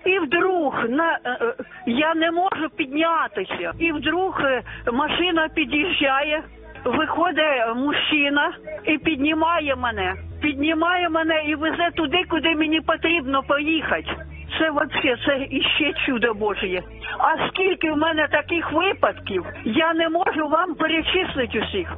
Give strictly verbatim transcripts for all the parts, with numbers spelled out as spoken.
І вдруг на, я не можу піднятися. І вдруг машина під'їжджає, виходить мужчина і піднімає мене. Піднімає мене і везе туди, куди мені потрібно поїхати. Це взагалі, це іще чудо Божє. А скільки в мене таких випадків, я не можу вам перечислити усіх.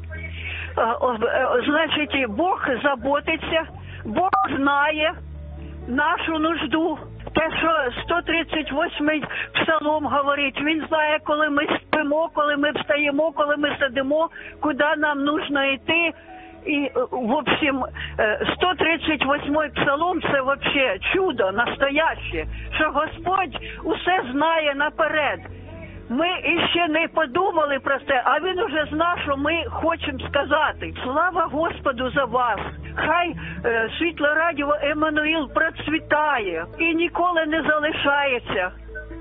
Значить, Бог заботиться, Бог знає нашу нужду. Те, що сто тридцять восьмий псалом говорить, він знає, коли ми спимо, коли ми встаємо, коли ми сидимо, куди нам нужно йти. І, в общем, сто тридцять восьмий псалом – це вообще чудо настояще, що Господь усе знає наперед. Ми іще не подумали про це, а Він уже знає, що ми хочемо сказати. Слава Господу за вас! Хай е, Світле Радіо Еммануїл процвітає і ніколи не залишається.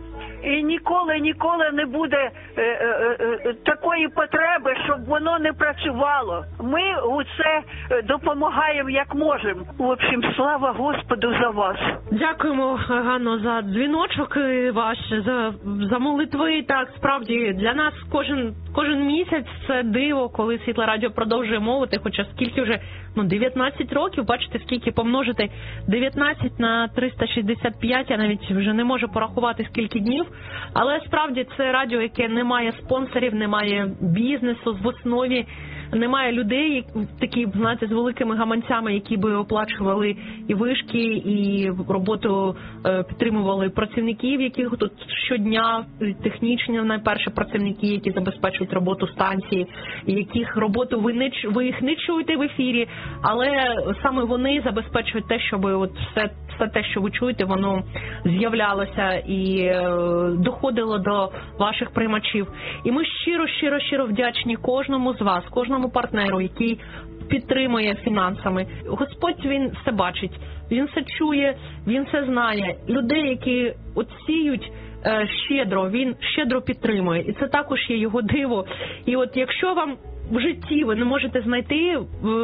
І ніколи, ніколи не буде е, е, е, такої потреби, щоб воно не працювало. Ми у це допомагаємо як можемо. В общем, слава Господу за вас. Дякуємо, Ганно, за дзвіночок ваш, за, за молитви. Так, справді, для нас кожен, кожен місяць це диво, коли Світле Радіо продовжує мовити, хоча скільки вже, ну, дев'ятнадцять років, бачите, скільки помножити дев'ятнадцять на триста шістдесят п'ять, я навіть вже не можу порахувати, скільки днів. Але справді це радіо, яке не має спонсорів, не має бізнесу в основі, немає людей, такі, знаєте, з великими гаманцями, які би оплачували і вишки, і роботу підтримували працівників, яких тут щодня, технічні, найперше, працівники, які забезпечують роботу станції, і яких роботу ви, не, ви їх не чуєте в ефірі, але саме вони забезпечують те, щоб от все, все те, що ви чуєте, воно з'являлося і доходило до ваших приймачів. І ми щиро, щиро, щиро вдячні кожному з вас, кожному партнеру, який підтримує фінансами. Господь, Він все бачить, Він все чує, Він все знає. Людей, які от сіють щедро, Він щедро підтримує. І це також є Його диво. І от якщо вам в житті ви не можете знайти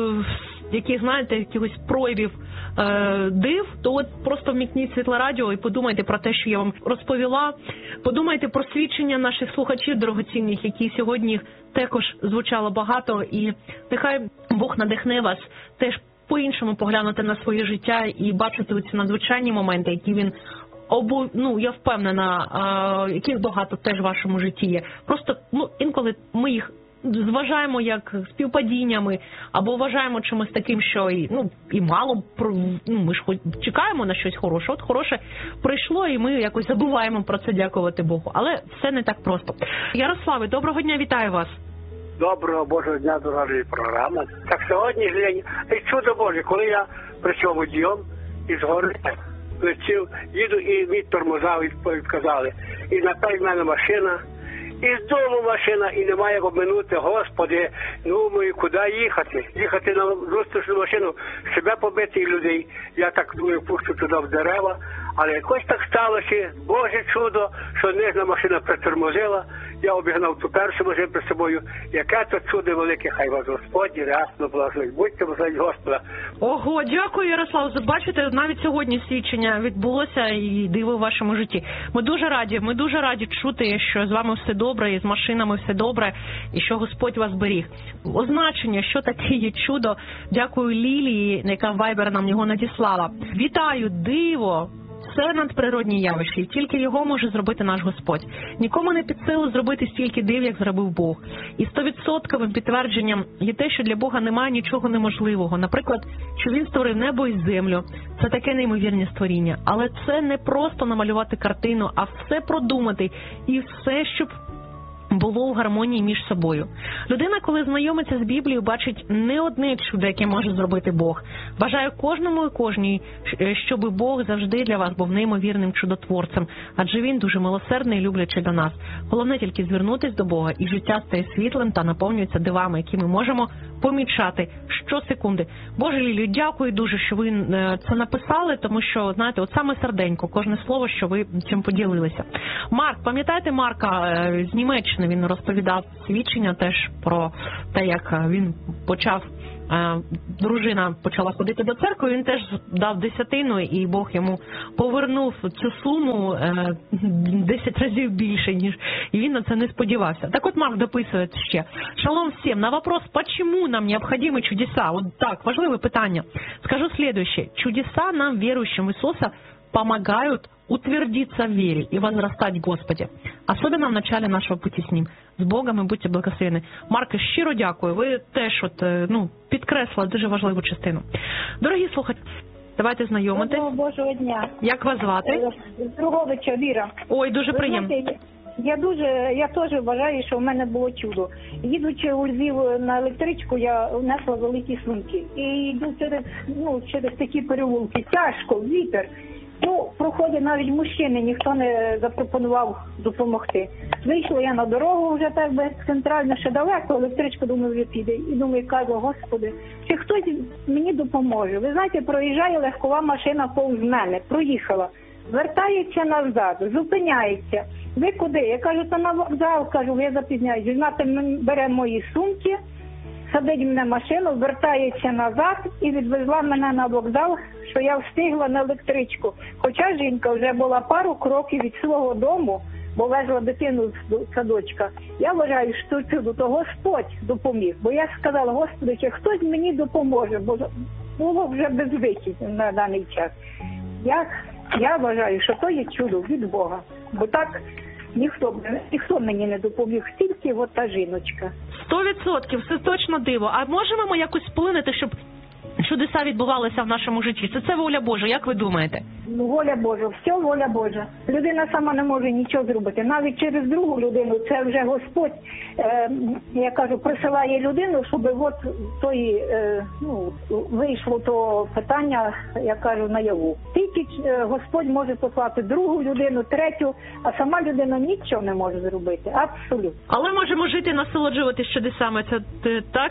яких, знаєте, якихось проявів е, див, то от просто вмікніть Світле Радіо і подумайте про те, що я вам розповіла. Подумайте про свідчення наших слухачів дорогоцінних, які сьогодні також звучало багато. І нехай Бог надихне вас теж по-іншому поглянути на своє життя і бачити ці надзвичайні моменти, які він Обу, ну, я впевнена, а, яких багато теж в вашому житті є. Просто, ну, інколи ми їх зважаємо як співпадіннями, або вважаємо чимось таким, що і, ну, і мало, ну, ми ж чекаємо на щось хороше. От хороше прийшло, і ми якось забуваємо про це, дякувати Богу. Але все не так просто. Ярославе, доброго дня, вітаю вас. Доброго Божого дня, дорога програма. Так сьогодні день, і чудо Боже, коли я прийшов водієм із гори, летів, їду і від тормоза відказали. І наперед в мене машина, і з дому машина, і немає як обминути, Господи, ну ми куди їхати? Їхати на зустрічну машину, себе побити і людей. Я так думаю, пущу туди в дерева, але якось так сталося, Боже чудо, що нижня машина притормозила, я обігнав ту першу машину перед собою. Яке то чудо велике, хай вас Господь рясно благословить. Будьте благословені Господа. Ого, дякую, Ярослав. Бачите, навіть сьогодні свідчення відбулося і диво в вашому житті. Ми дуже раді, ми дуже раді чути, що з вами все добре, і з машинами все добре, і що Господь вас беріг. Означення, що таке є чудо, дякую Лілії, яка в Viber нам його надіслала. Вітаю, диво! Це надприродні явища, і тільки його може зробити наш Господь. Нікому не під силу зробити стільки див, як зробив Бог. І стовідсотковим підтвердженням є те, що для Бога немає нічого неможливого. Наприклад, що Він створив небо і землю. Це таке неймовірне створіння. Але це не просто намалювати картину, а все продумати. І все, щоб було в гармонії між собою. Людина, коли знайомиться з Біблією, бачить не одне чудо, яке може зробити Бог. Бажаю кожному і кожній, щоб Бог завжди для вас був неймовірним чудотворцем, адже Він дуже милосердний і люблячий до нас. Головне тільки звернутися до Бога, і життя стає світлим та наповнюється дивами, які ми можемо помічати щосекунди. Боже Лілію, дякую дуже, що ви це написали, тому що, знаєте, от саме серденько, кожне слово, що ви цим поділилися. Марк, пам'ятаєте Марка з Німеччини? Він розповідав свідчення теж про те, як він почав е, дружина почала ходити до церкви, він теж дав десятину, і Бог йому повернув цю суму е, десять разів більше, ніж і він на це не сподівався. Так от Марк дописує ще. Шалом всем. На вопрос, почему нам необходимы чудеса? Вот так, важливое питание. Скажу следующее. Чудеса нам, верующим в Иисуса, помогают утвердиться в вере и возрастать в Господе. Особенно в начале нашего пути с Ним. З Богом і будьте благословені. Марко, щиро дякую. Ви теж от, ну, підкреслили дуже важливу частину. Дорогі слухачі, давайте знайомитись. Доброго Божого дня. Як вас звати? Друговича Віра. Ой, дуже Ви приємно. знаєте, Я дуже, я теж вважаю, що в мене було чудо. Їдучи у Львів на електричку, я внесла великі сумки. І йду через, ну, через такі переулки. Тяжко, вітер. Ну, проходять навіть мужчини, ніхто не запропонував допомогти. Вийшла я на дорогу вже так би центрально, ще далеко, електричка, думаю, вже піде. І думаю, кажу, Господи, чи хтось мені допоможе? Ви знаєте, проїжджає легкова машина повз мене, проїхала. Вертається назад, зупиняється. Ви куди? Я кажу, то на вокзал, кажу, я запізняюсь. Вона бере мої сумки, садить мене в машину, вертається назад і відвезла мене на вокзал, що я встигла на електричку. Хоча жінка вже була пару кроків від свого дому, бо везла дитину з садочка. Я вважаю, що чудо, то Господь допоміг. Бо я сказала, Господи, чи хтось мені допоможе, бо було вже безвихідь на даний час. Я, я вважаю, що то є чудо від Бога. Бо так ніхто, ніхто мені не допоміг, тільки от та жіночка. Сто відсотків, це точно диво. А можемо ми якось вплинути, щоб чудеса відбувалися в нашому житті? Це це воля Божа, як ви думаєте? Ну, воля Божа, все воля Божа. Людина сама не може нічого зробити. Навіть через другу людину, це вже Господь, е, я кажу, присилає людину, щоб от тої, е, ну, вийшло то питання, я кажу, наяву. Тільки е, Господь може послати другу людину, третю, а сама людина нічого не може зробити. Абсолютно. Але можемо жити і насолоджуватись чудесами. Це е, так?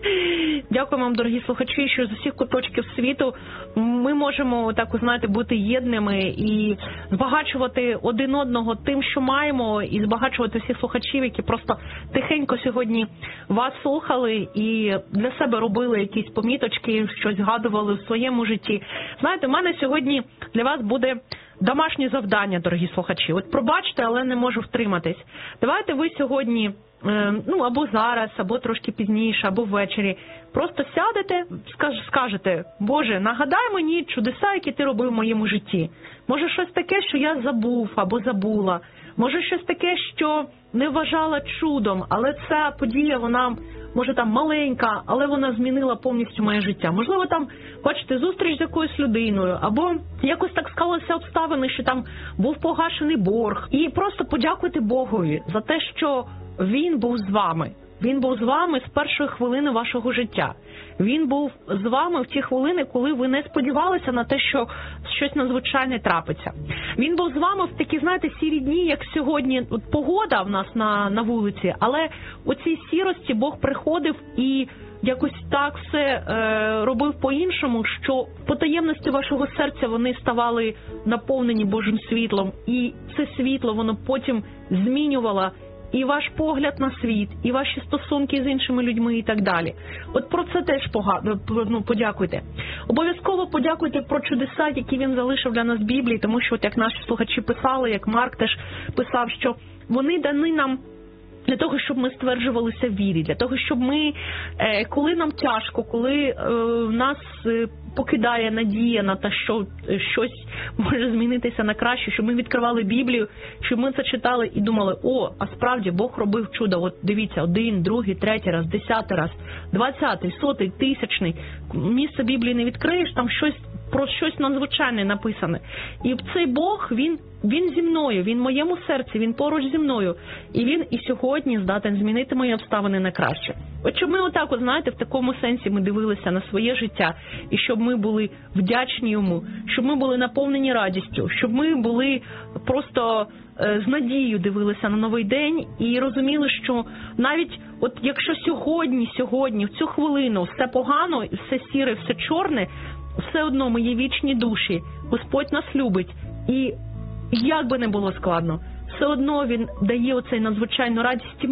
Дякую вам, дорогі слухачі, що з усіх куточків світу ми можемо, так, знаєте, бути єдними і збагачувати один одного тим, що маємо, і збагачувати всіх слухачів, які просто тихенько сьогодні вас слухали і для себе робили якісь поміточки, щось згадували в своєму житті. Знаєте, в мене сьогодні для вас буде домашнє завдання, дорогі слухачі. От пробачте, але не можу втриматись. Давайте ви сьогодні, ну, або зараз, або трошки пізніше, або ввечері, просто сядете, скажете, Боже, нагадай мені чудеса, які ти робив в моєму житті. Може щось таке, що я забув або забула. Може щось таке, що не вважала чудом, але ця подія, вона, може, там маленька, але вона змінила повністю моє життя. Можливо, там, бачите, зустріч з якоюсь людиною, або якось так склалися обставини, що там був погашений борг. І просто подякуйте Богові за те, що Він був з вами. Він був з вами з першої хвилини вашого життя. Він був з вами в ті хвилини, коли ви не сподівалися на те, що щось надзвичайне трапиться. Він був з вами в такі, знаєте, сірі дні, як сьогодні. От погода в нас на, на вулиці, але у цій сірості Бог приходив і якось так все е, робив по-іншому, що по таємності вашого серця вони ставали наповнені Божим світлом. І це світло, воно потім змінювало і ваш погляд на світ, і ваші стосунки з іншими людьми і так далі. От про це теж погано, ну, подякуйте. Обов'язково подякуйте про чудеса, які він залишив для нас в Біблії, тому що, от як наші слухачі писали, як Марк теж писав, що вони дані нам для того, щоб ми стверджувалися в вірі, для того, щоб ми, коли нам тяжко, коли нас покидає надія на те, що щось може змінитися на краще, щоб ми відкривали Біблію, щоб ми це читали і думали, о, а справді Бог робив чудо, от дивіться, один, другий, третій раз, десятий раз, двадцятий, сотий, тисячний, місце Біблії не відкриєш, там щось, про щось надзвичайне написане. І цей Бог, він, він зі мною, він в моєму серці, він поруч зі мною. І він і сьогодні здатен змінити мої обставини на краще. От щоб ми отак, от, знаєте, в такому сенсі ми дивилися на своє життя, і щоб ми були вдячні йому, щоб ми були наповнені радістю, щоб ми були просто з надією дивилися на новий день і розуміли, що навіть от якщо сьогодні, сьогодні, в цю хвилину все погано, все сіре, все чорне, все одно ми є вічні душі, Господь нас любить, і як би не було складно, все одно Він дає оцей надзвичайну радість і мир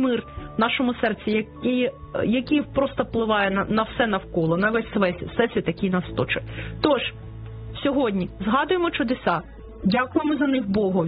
нашому серці, який, який просто впливає на, на все навколо, на весь всесвіт, який нас точить. Тож, сьогодні згадуємо чудеса, дякуємо за них Богові.